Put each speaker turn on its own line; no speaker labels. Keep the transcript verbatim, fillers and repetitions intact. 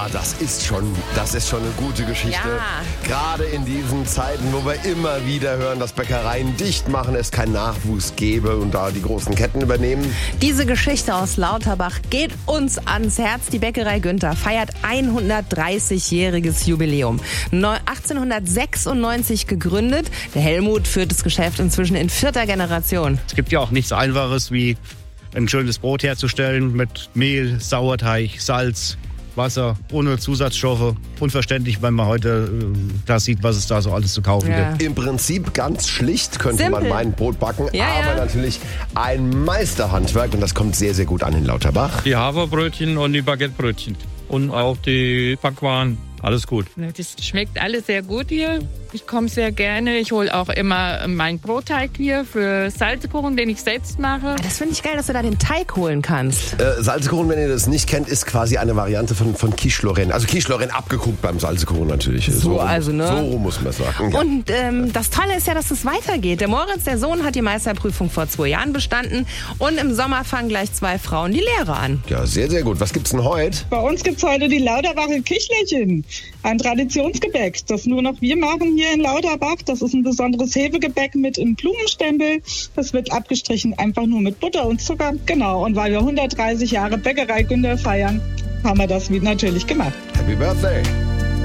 Ja, das ist schon, das ist schon eine gute Geschichte.
Ja.
Gerade in diesen Zeiten, wo wir immer wieder hören, dass Bäckereien dicht machen, es keinen Nachwuchs gäbe und da die großen Ketten übernehmen.
Diese Geschichte aus Lauterbach geht uns ans Herz. Die Bäckerei Günther feiert hundertdreißigjähriges Jubiläum. achtzehnhundertsechsundneunzig gegründet. Der Helmut führt das Geschäft inzwischen in vierter Generation.
Es gibt ja auch nichts Einfaches wie ein schönes Brot herzustellen mit Mehl, Sauerteig, Salz, Wasser, ohne Zusatzstoffe. Unverständlich, wenn man heute äh, da sieht, was es da so alles zu kaufen
Ja.
gibt.
Im Prinzip ganz schlicht könnte
Simpel.
man meinen, Brot backen,
Ja,
aber
ja.
natürlich ein Meisterhandwerk und das kommt sehr, sehr gut an in Lauterbach.
Die Haferbrötchen und die Baguettebrötchen. Und auch die Backwaren. Alles gut.
Das schmeckt alles sehr gut hier. Ich komme sehr gerne. Ich hole auch immer meinen Brotteig hier für Salzkuchen, den ich selbst mache.
Das finde ich geil, dass du da den Teig holen kannst.
Äh, Salzkuchen, wenn ihr das nicht kennt, ist quasi eine Variante von, von Quiche Lorraine. Also Quiche Lorraine abgeguckt beim Salzkuchen natürlich.
So,
rum,
also, ne?
So rum muss man sagen. Ja.
Und ähm, das Tolle ist ja, dass es weitergeht. Der Moritz, der Sohn, hat die Meisterprüfung vor zwei Jahren bestanden. Und im Sommer fangen gleich zwei Frauen die Lehre an.
ja, sehr, sehr gut. Was gibt's denn heute?
Bei uns gibt's heute die Lauterbacher Kichlerchen, ein Traditionsgebäck, das nur noch wir machen hier in Lauterbach. Das ist ein besonderes Hefegebäck mit einem Blumenstempel. Das wird abgestrichen einfach nur mit Butter und Zucker. Genau, und weil wir hundertdreißig Jahre Bäckerei Günther feiern, haben wir das wie natürlich gemacht.
Happy Birthday!